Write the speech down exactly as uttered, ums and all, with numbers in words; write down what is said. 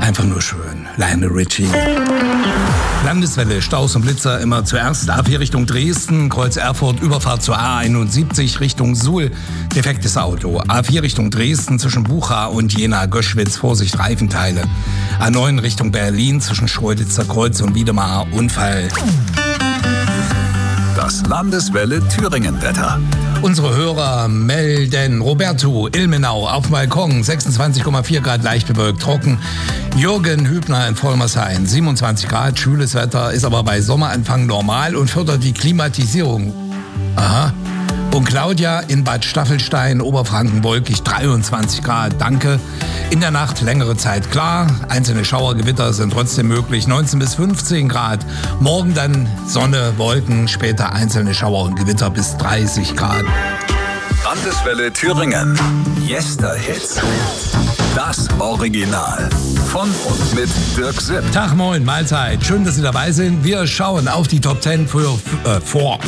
Einfach nur schön. Lionel Richie. Landeswelle, Staus und Blitzer immer zuerst. A vier Richtung Dresden, Kreuz Erfurt, Überfahrt zur A einundsiebzig Richtung Suhl. Defektes Auto. A vier Richtung Dresden zwischen Bucha und Jena-Göschwitz. Vorsicht, Reifenteile. A neun Richtung Berlin zwischen Schroeditzer Kreuz und Wiedemar. Unfall. Das Landeswelle Thüringen-Wetter. Unsere Hörer melden: Roberto, Ilmenau, auf dem Balkon, sechsundzwanzig Komma vier Grad, leicht bewölkt, trocken. Jürgen Hübner in Vollmershain, siebenundzwanzig Grad, schwüles Wetter, ist aber bei Sommeranfang normal und fördert die Klimatisierung. Aha. Und Claudia in Bad Staffelstein, Oberfranken, wolkig, dreiundzwanzig Grad, danke. In der Nacht längere Zeit klar, einzelne Schauergewitter sind trotzdem möglich, neunzehn bis fünfzehn Grad. Morgen dann Sonne, Wolken, später einzelne Schauer und Gewitter bis dreißig Grad. Landeswelle Thüringen. Yesterhits. Das Original. Von und mit Dirk Sipp. Tag, moin, Mahlzeit. Schön, dass Sie dabei sind. Wir schauen auf die Top zehn für, äh, vor,